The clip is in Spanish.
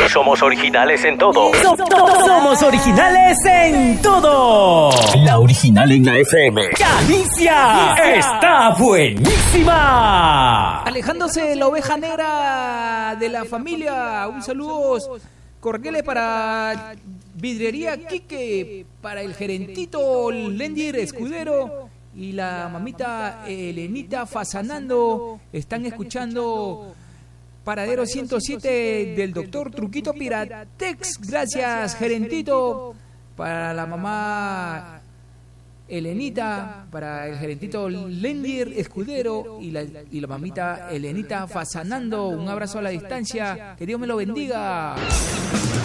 Somos originales en todo. Somos originales en todo. La original en la FM. ¡Galicia! ¡Está buenísima! Alejándose la oveja negra de la familia. Un saludo cordiales para Vidrería Quique, para el gerentito Lendir Escudero y la mamita Elenita Fasanando. Están escuchando Paradero 107 del doctor Truquito Piratex. Gracias, gerentito. Para la mamá Elenita, para el gerentito Lendir Escudero y la mamita Elenita Fasanando. Un abrazo a la distancia. Que Dios me lo bendiga.